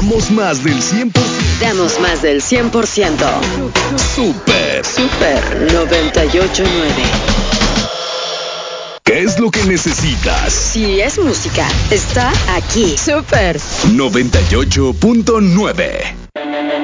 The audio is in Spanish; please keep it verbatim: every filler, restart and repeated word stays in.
Damos más del cien por ciento. Damos más del cien por ciento. Super. Super noventa y ocho punto nueve. ¿Qué es lo que necesitas? Si es música, está aquí. Super noventa y ocho punto nueve.